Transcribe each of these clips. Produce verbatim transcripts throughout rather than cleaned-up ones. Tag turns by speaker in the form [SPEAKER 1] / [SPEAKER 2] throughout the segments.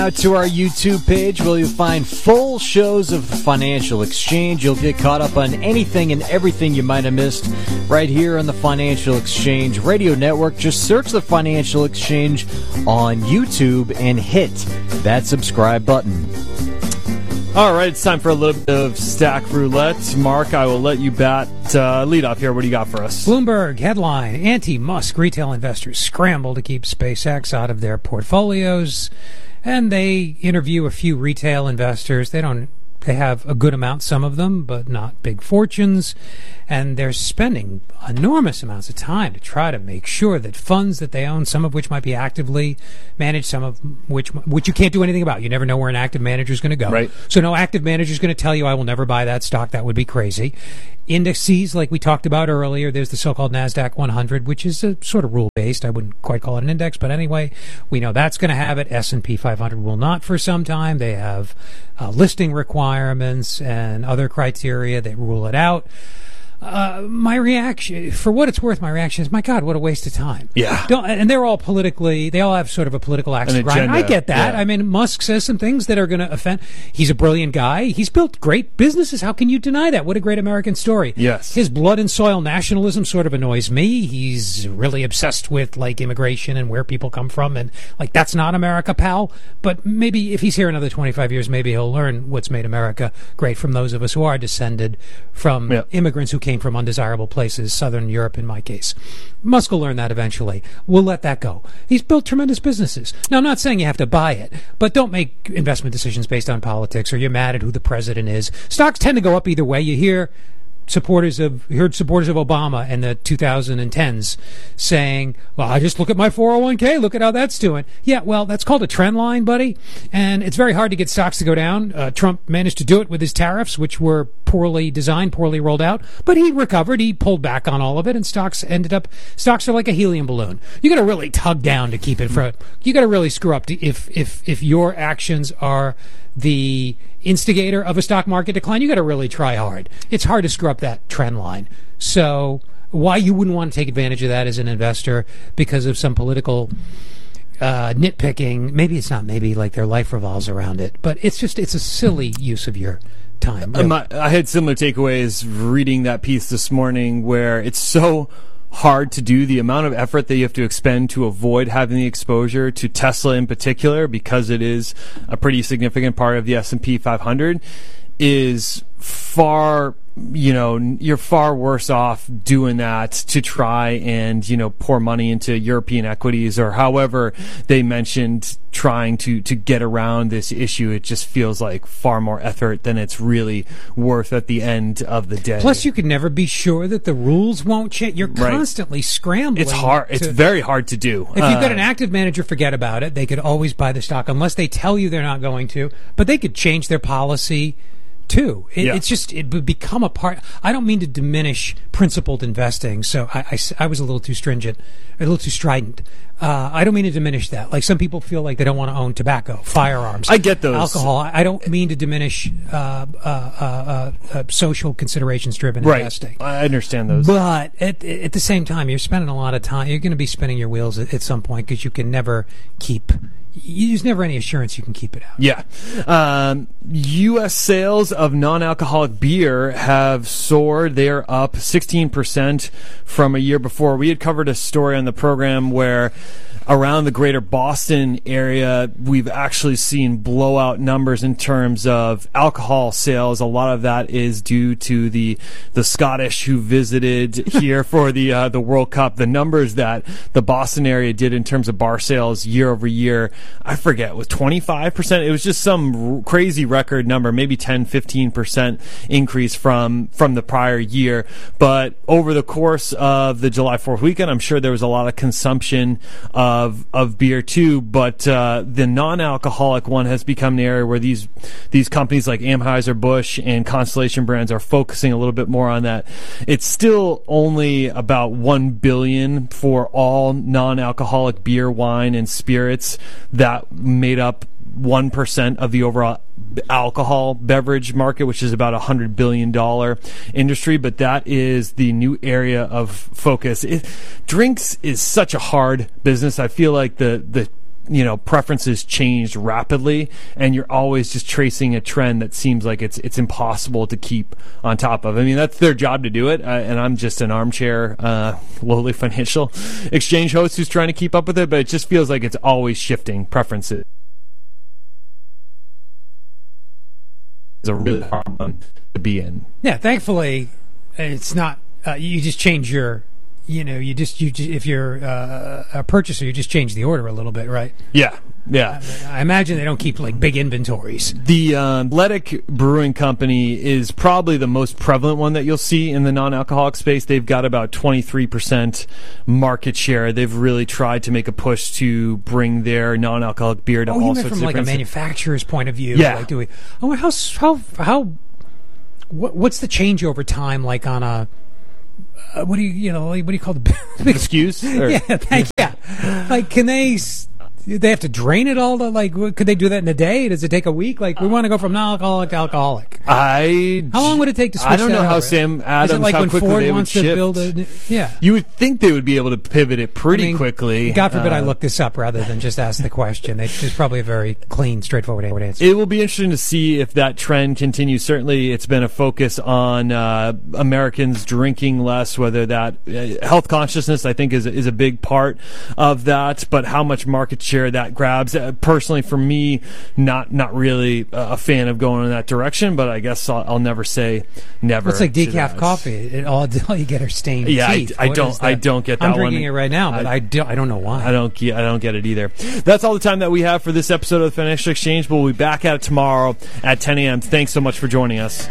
[SPEAKER 1] Out to our YouTube page where you'll find full shows of the Financial Exchange. You'll get caught up on anything and everything you might have missed right here on the Financial Exchange Radio Network. Just search the Financial Exchange on YouTube and hit that subscribe button.
[SPEAKER 2] All right, it's time for a little bit of Stack Roulette. Mark, I will let you bat uh, lead off here. What do you got for us?
[SPEAKER 3] Bloomberg headline, anti-Musk retail investors scramble to keep SpaceX out of their portfolios. And they interview a few retail investors. They don't. They have a good amount, some of them, but not big fortunes. And they're spending enormous amounts of time to try to make sure that funds that they own, some of which might be actively managed, some of which which you can't do anything about. You never know where an active manager is going to go.
[SPEAKER 2] Right.
[SPEAKER 3] So no active manager is going to tell you, I will never buy that stock. That would be crazy. Indices, like we talked about earlier, there's the so-called NASDAQ one hundred, which is a sort of rule-based. I wouldn't quite call it an index, but anyway, we know that's going to have it. S and P five hundred will not for some time. They have uh, listing requirements and other criteria that rule it out. Uh, my reaction, for what it's worth, my reaction is, my God, what a waste of time.
[SPEAKER 2] Yeah.
[SPEAKER 3] Don't, and they're all politically, they all have sort of a political axe to grind. I get that.
[SPEAKER 2] Yeah.
[SPEAKER 3] I mean, Musk says some things that are going to offend. He's a brilliant guy. He's built great businesses. How can you deny that? What a great American story.
[SPEAKER 2] Yes.
[SPEAKER 3] His blood and soil nationalism sort of annoys me. He's really obsessed with, like, immigration and where people come from. And, like, that's not America, pal. But maybe if he's here another twenty-five years, maybe he'll learn what's made America great from those of us who are descended from
[SPEAKER 2] yeah.
[SPEAKER 3] immigrants who came from undesirable places, Southern Europe in my case. Musk will learn that eventually. We'll let that go. He's built tremendous businesses. Now, I'm not saying you have to buy it, but don't make investment decisions based on politics or you're mad at who the president is. Stocks tend to go up either way. You hear supporters of you heard supporters of Obama in the two thousand tens saying, well, I just look at my four oh one k, look at how that's doing. Yeah, well, that's called a trend line, buddy, and it's very hard to get stocks to go down. Uh, Trump managed to do it with his tariffs, which were poorly designed, poorly rolled out, but he recovered, he pulled back on all of it, and stocks ended up, stocks are like a helium balloon. You got to really tug down to keep it for, you got to really screw up to, if, if, if your actions are the instigator of a stock market decline, you got to really try hard. It's hard to screw up that trend line. So why you wouldn't want to take advantage of that as an investor because of some political uh, nitpicking? Maybe it's not. Maybe like their life revolves around it. But it's just it's a silly use of your time. Really.
[SPEAKER 2] My, I had similar takeaways reading that piece this morning where it's so hard to do, the amount of effort that you have to expend to avoid having the exposure to Tesla in particular, because it is a pretty significant part of the S and P five hundred, is far, you know, you're far worse off doing that to try and, you know, pour money into European equities or however they mentioned trying to, to get around this issue. It just feels like far more effort than it's really worth at the end of the day.
[SPEAKER 3] Plus, you can never be sure that the rules won't change. You're
[SPEAKER 2] Right.
[SPEAKER 3] constantly scrambling.
[SPEAKER 2] It's hard.
[SPEAKER 3] To,
[SPEAKER 2] it's very hard to do.
[SPEAKER 3] If you've got
[SPEAKER 2] Uh,
[SPEAKER 3] an active manager, forget about it. They could always buy the stock unless they tell you they're not going to. But they could change their policy too. It,
[SPEAKER 2] Yeah.
[SPEAKER 3] It's just, it would become a part. I don't mean to diminish principled investing, so I, I, I was a little too stringent, a little too strident. Uh, I don't mean to diminish that. Like some people feel like they don't want to own tobacco, firearms,
[SPEAKER 2] I get those.
[SPEAKER 3] alcohol. I I don't mean to diminish uh, uh, uh, uh, social considerations-driven
[SPEAKER 2] right.
[SPEAKER 3] investing.
[SPEAKER 2] I understand those.
[SPEAKER 3] But at, at the same time, you're spending a lot of time. You're going to be spinning your wheels at, at some point because you can never keep. There's never any assurance you can keep it out.
[SPEAKER 2] Yeah. Um, U S sales of non-alcoholic beer have soared. They are up sixteen percent from a year before. We had covered a story on the program where around the greater Boston area, we've actually seen blowout numbers in terms of alcohol sales. A lot of that is due to the the Scottish who visited here for the uh, the World Cup. The numbers that the Boston area did in terms of bar sales year over year, I forget, was twenty-five percent. It was just some r- crazy record number, maybe ten, fifteen percent increase from from the prior year. But over the course of the July fourth weekend, I'm sure there was a lot of consumption of Of, of beer too, but uh, the non-alcoholic one has become an area where these these companies like Anheuser-Busch and Constellation Brands are focusing a little bit more on that. It's still only about one billion dollars for all non-alcoholic beer, wine, and spirits that made up one percent of the overall alcohol beverage market, which is about a one hundred billion dollars industry, but that is the new area of focus. It, drinks is such a hard business. I feel like the, the you know, preferences change rapidly, and you're always just tracing a trend that seems like it's it's impossible to keep on top of. I mean, that's their job to do it, uh, and I'm just an armchair, uh, lowly financial exchange host who's trying to keep up with it, but it just feels like it's always shifting preferences. It's a really hard one to be in.
[SPEAKER 3] Yeah, thankfully, it's not, uh, you just change your, you know, you just, you just, if you're uh, a purchaser, you just change the order a little bit, right?
[SPEAKER 2] Yeah, yeah.
[SPEAKER 3] I, I imagine they don't keep, like, big inventories.
[SPEAKER 2] The uh, Leduc Brewing Company is probably the most prevalent one that you'll see in the non-alcoholic space. They've got about twenty-three percent market share. They've really tried to make a push to bring their non-alcoholic beer to
[SPEAKER 3] oh,
[SPEAKER 2] all
[SPEAKER 3] you
[SPEAKER 2] sorts
[SPEAKER 3] meant
[SPEAKER 2] of
[SPEAKER 3] from, like, a
[SPEAKER 2] different...
[SPEAKER 3] manufacturer's point of view.
[SPEAKER 2] Yeah.
[SPEAKER 3] Like, do we, oh, how, how, how, what, what's the change over time, like, on a... Uh, what do you, you know, what do you call the big
[SPEAKER 2] excuse? Or?
[SPEAKER 3] Yeah, thank, yeah. Like, can they? They have to drain it all. To, like, could they do that in a day? Does it take a week? Like, we want to go from non-alcoholic to alcoholic.
[SPEAKER 2] I.
[SPEAKER 3] How long would it take to switch?
[SPEAKER 2] I don't know
[SPEAKER 3] that
[SPEAKER 2] how
[SPEAKER 3] over?
[SPEAKER 2] Sam Adams.
[SPEAKER 3] Is it like
[SPEAKER 2] how
[SPEAKER 3] when
[SPEAKER 2] quickly
[SPEAKER 3] Ford
[SPEAKER 2] they
[SPEAKER 3] wants
[SPEAKER 2] would
[SPEAKER 3] to
[SPEAKER 2] shift?
[SPEAKER 3] build a? Yeah.
[SPEAKER 2] You would think they would be able to pivot it pretty
[SPEAKER 3] I mean,
[SPEAKER 2] quickly.
[SPEAKER 3] God forbid
[SPEAKER 2] uh,
[SPEAKER 3] I look this up rather than just ask the question. It's probably a very clean, straightforward answer.
[SPEAKER 2] It will be interesting to see if that trend continues. Certainly, it's been a focus on uh, Americans drinking less. Whether that uh, health consciousness, I think, is is a big part of that. But how much market share that grabs, uh, personally, for me, not not really a fan of going in that direction. But I guess I'll, I'll never say never.
[SPEAKER 3] It's like
[SPEAKER 2] to
[SPEAKER 3] decaf
[SPEAKER 2] that.
[SPEAKER 3] coffee. It, all, all you get are stained
[SPEAKER 2] Yeah,
[SPEAKER 3] teeth.
[SPEAKER 2] I, I
[SPEAKER 3] What
[SPEAKER 2] don't.
[SPEAKER 3] is that?
[SPEAKER 2] I don't get that
[SPEAKER 3] I'm
[SPEAKER 2] one.
[SPEAKER 3] drinking it right now, but
[SPEAKER 2] I,
[SPEAKER 3] I, do, I don't know why.
[SPEAKER 2] I don't get. I don't get it either. That's all the time that we have for this episode of the Financial Exchange. But we'll be back at it tomorrow at ten a.m. Thanks so much for joining us.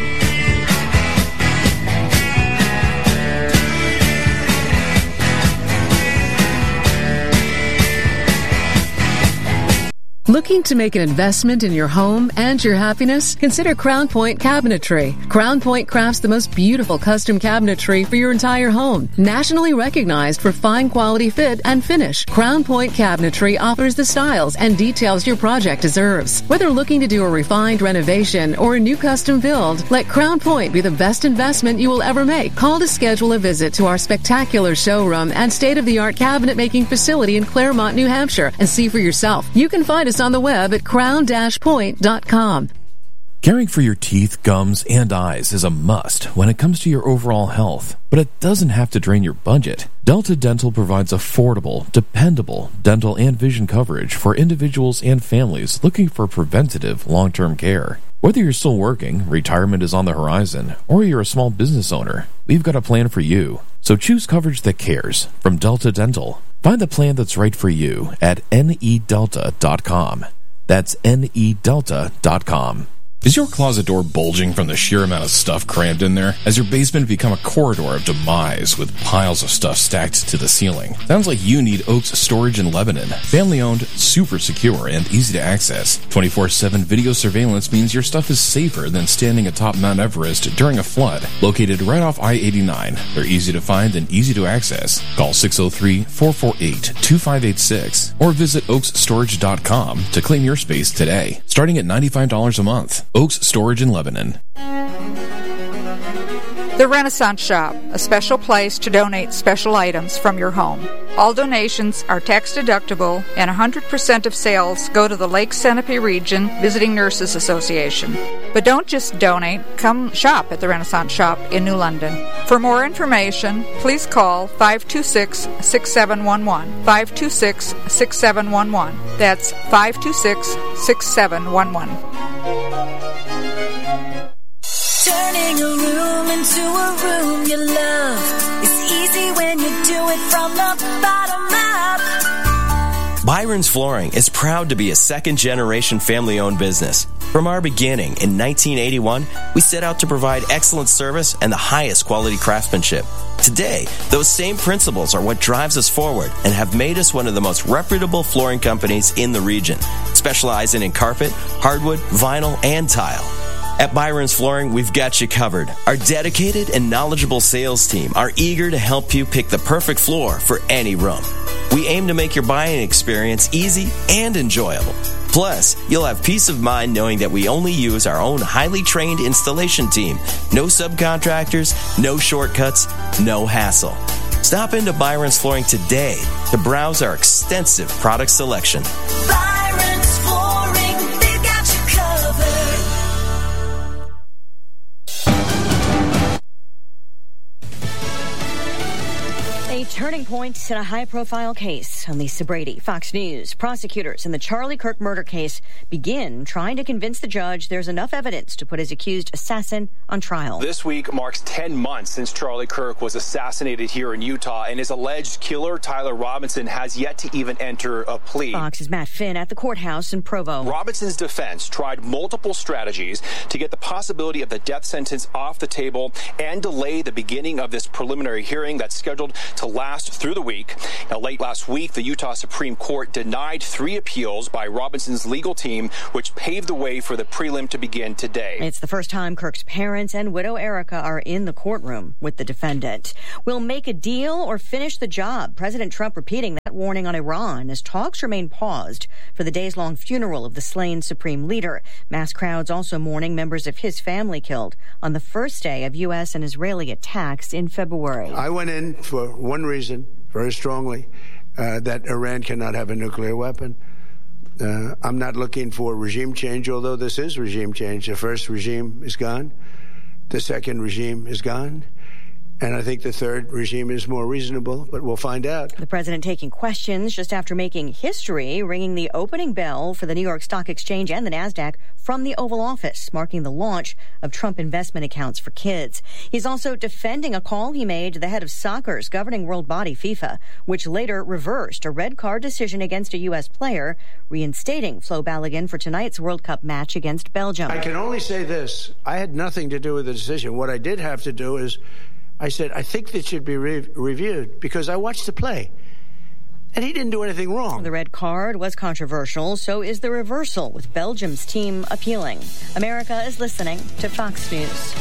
[SPEAKER 4] Looking to make an investment in your home and your happiness? Consider Crown Point Cabinetry. Crown Point crafts the most beautiful custom cabinetry for your entire home. Nationally recognized for fine quality fit and finish, Crown Point Cabinetry offers the styles and details your project deserves. Whether looking to do a refined renovation or a new custom build, let Crown Point be the best investment you will ever make. Call to schedule a visit to our spectacular showroom and state-of-the-art cabinet making facility in Claremont, New Hampshire, and see for yourself. You can find us on the web at crown dash point dot com.
[SPEAKER 5] Caring for your teeth, gums, and eyes is a must when it comes to your overall health, but it doesn't have to drain your budget. Delta Dental provides affordable, dependable dental and vision coverage for individuals and families looking for preventative long-term care. Whether you're still working, retirement is on the horizon, or you're a small business owner, we've got a plan for you. So choose coverage that cares from Delta Dental. Find the plan that's right for you at N E delta dot com. That's N E delta dot com.
[SPEAKER 6] Is your closet door bulging from the sheer amount of stuff crammed in there? Has your basement become a corridor of demise with piles of stuff stacked to the ceiling? Sounds like you need Oaks Storage in Lebanon. Family owned, super secure, and easy to access. twenty-four seven video surveillance means your stuff is safer than standing atop Mount Everest during a flood. Located right off I eighty-nine, they're easy to find and easy to access. Call six oh three, four four eight, two five eight six or visit oaks storage dot com to claim your space today, starting at ninety-five dollars a month. Oaks Storage in Lebanon.
[SPEAKER 7] The Renaissance Shop, a special place to donate special items from your home. All donations are tax deductible and one hundred percent of sales go to the Lake Centipede Region Visiting Nurses Association. But don't just donate, come shop at the Renaissance Shop in New London. For more information, please call five two six, six seven one one, five two six, six seven one one. That's five two six, six seven one one.
[SPEAKER 8] Turning a room into a room you love is easy when you do it from the bottom up.
[SPEAKER 9] Byron's Flooring is proud to be a second-generation family-owned business. From our beginning in nineteen eighty-one, we set out to provide excellent service and the highest quality craftsmanship. Today, those same principles are what drives us forward and have made us one of the most reputable flooring companies in the region, specializing in carpet, hardwood, vinyl, and tile. At Byron's Flooring, we've got you covered. Our dedicated and knowledgeable sales team are eager to help you pick the perfect floor for any room. We aim to make your buying experience easy and enjoyable. Plus, you'll have peace of mind knowing that we only use our own highly trained installation team. No subcontractors, no shortcuts, no hassle. Stop into Byron's Flooring today to browse our extensive product selection.
[SPEAKER 8] Byron's Flooring, they've got you covered.
[SPEAKER 10] A turning point in a high-profile case. I'm Lisa Brady, Fox News. Prosecutors in the Charlie Kirk murder case begin trying to convince the judge there's enough evidence to put his accused assassin on trial.
[SPEAKER 11] This week marks ten months since Charlie Kirk was assassinated here in Utah, and his alleged killer, Tyler Robinson, has yet to even enter a plea.
[SPEAKER 10] Fox's Matt Finn at the courthouse in Provo.
[SPEAKER 11] Robinson's defense tried multiple strategies to get the possibility of the death sentence off the table and delay the beginning of this preliminary hearing that's scheduled to last through the week. Now, late last week, the Utah Supreme Court denied three appeals by Robinson's legal team, which paved the way for the prelim to begin today.
[SPEAKER 10] It's the first time Kirk's parents and widow Erica are in the courtroom with the defendant. We'll make a deal or finish the job. President Trump repeating that warning on Iran as talks remain paused for the days-long funeral of the slain supreme leader. Mass crowds also mourning members of his family killed on the first day of U S and Israeli attacks in February.
[SPEAKER 12] I went in for one reason, very strongly, uh, that Iran cannot have a nuclear weapon. Uh, I'm not looking for regime change, although this is regime change. The first regime is gone. The second regime is gone. And I think the third regime is more reasonable, but we'll find out.
[SPEAKER 10] The president taking questions just after making history, ringing the opening bell for the New York Stock Exchange and the NASDAQ from the Oval Office, marking the launch of Trump investment accounts for kids. He's also defending a call he made to the head of soccer's governing world body, FIFA, which later reversed a red card decision against a U S player, reinstating Flo Balogun for tonight's World Cup match against Belgium.
[SPEAKER 12] I can only say this. I had nothing to do with the decision. What I did have to do is I said, I think that should be re- reviewed because I watched the play. And he didn't do anything wrong.
[SPEAKER 10] The red card was controversial, so is the reversal, with Belgium's team appealing. America is listening to Fox News.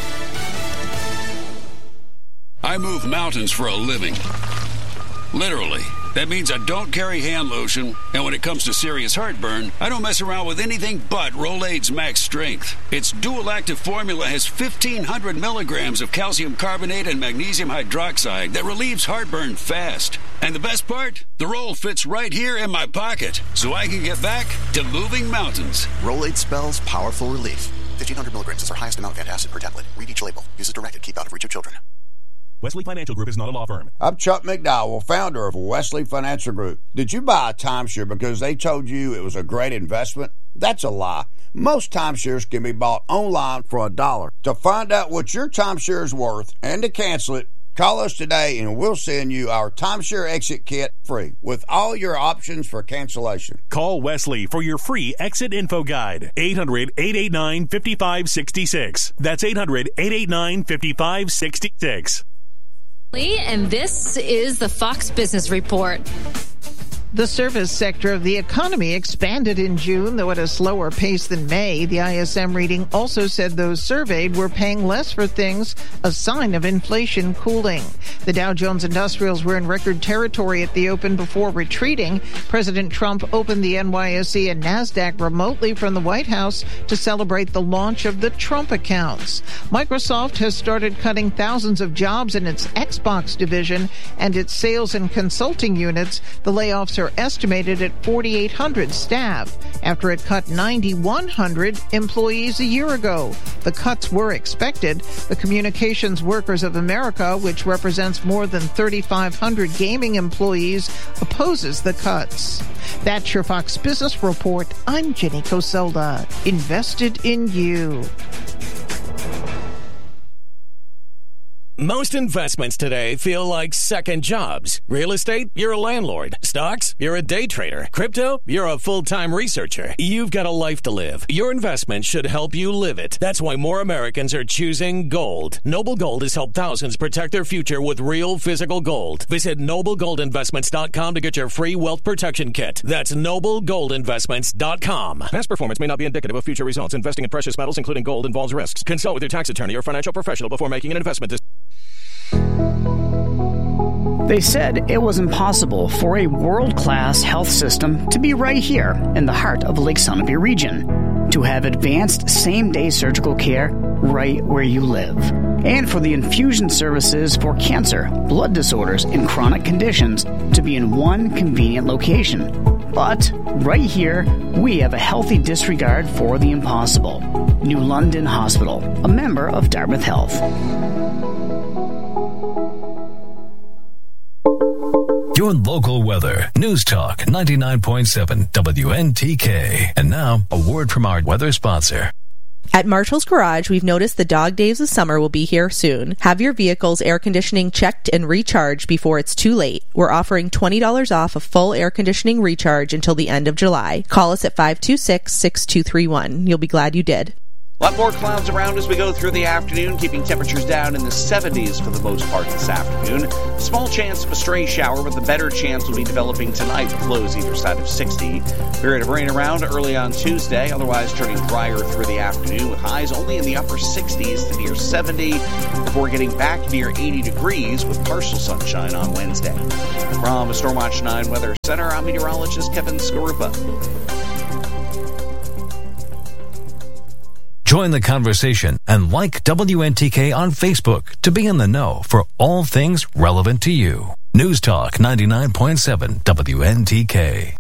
[SPEAKER 13] I move mountains for a living. Literally. That means I don't carry hand lotion, and when it comes to serious heartburn, I don't mess around with anything but Rolaids Max Strength. Its dual-active formula has fifteen hundred milligrams of calcium carbonate and magnesium hydroxide that relieves heartburn fast. And the best part? The roll fits right here in my pocket, so I can get back to moving mountains.
[SPEAKER 14] Rolaids spells powerful relief. fifteen hundred milligrams is our highest amount of antacid per tablet. Read each label. Use as directed. Keep out of reach of children.
[SPEAKER 15] Wesley Financial Group is not a law firm.
[SPEAKER 16] I'm Chuck McDowell, founder of Wesley Financial Group. Did you buy a timeshare because they told you it was a great investment? That's a lie. Most timeshares can be bought online for a dollar. To find out what your timeshare is worth and to cancel it, call us today and we'll send you our timeshare exit kit free with all your options for cancellation.
[SPEAKER 15] Call Wesley for your free exit info guide. eight hundred, eight eight nine, five five six six. That's eight hundred, eight eight nine, five five six six.
[SPEAKER 17] And this is the Fox Business Report.
[SPEAKER 18] The service sector of the economy expanded in June, though at a slower pace than May. The I S M reading also said those surveyed were paying less for things, a sign of inflation cooling. The Dow Jones Industrials were in record territory at the open before retreating. President Trump opened the N Y S E and NASDAQ remotely from the White House to celebrate the launch of the Trump accounts. Microsoft has started cutting thousands of jobs in its Xbox division and its sales and consulting units. The layoffs are estimated at forty-eight hundred staff after it cut nine thousand one hundred employees a year ago. The cuts were expected. The Communications Workers of America, which represents more than three thousand five hundred gaming employees, opposes the cuts. That's your Fox Business Report. I'm Jenny Coselda. Invested in you.
[SPEAKER 19] Most investments today feel like second jobs. Real estate, you're a landlord. Stocks, you're a day trader. Crypto, you're a full-time researcher. You've got a life to live. Your investment should help you live it. That's why more Americans are choosing gold. Noble Gold has helped thousands protect their future with real physical gold. Visit noble gold investments dot com to get your free wealth protection kit. That's noble gold investments dot com.
[SPEAKER 15] Past performance may not be indicative of future results. Investing in precious metals, including gold, involves risks. Consult with your tax attorney or financial professional before making an investment decision.
[SPEAKER 20] They said it was impossible for a world-class health system to be right here in the heart of Lake Sunapee region, to have advanced same-day surgical care right where you live. and for the infusion services for cancer, blood disorders, and chronic conditions to be in one convenient location. But right here, we have a healthy disregard for the impossible. New London Hospital, a member of Dartmouth Health.
[SPEAKER 21] Your local weather. News Talk ninety-nine point seven W N T K. And now, a word from our weather sponsor.
[SPEAKER 22] At Marshall's Garage, we've noticed the dog days of summer will be here soon. Have your vehicle's air conditioning checked and recharged before it's too late. We're offering twenty dollars off a full air conditioning recharge until the end of July. Call us at five two six, six two three one. You'll be glad you did.
[SPEAKER 23] A lot more clouds around as we go through the afternoon, keeping temperatures down in the seventies for the most part this afternoon. Small chance of a stray shower, but the better chance will be developing tonight with lows either side of sixty. Period of rain around early on Tuesday, otherwise turning drier through the afternoon with highs only in the upper sixties to near seventy before getting back near eighty degrees with partial sunshine on Wednesday. From the Stormwatch nine Weather Center, I'm meteorologist Kevin Skarupa.
[SPEAKER 21] Join the conversation and like W N T K on Facebook to be in the know for all things relevant to you. News Talk ninety-nine point seven W N T K.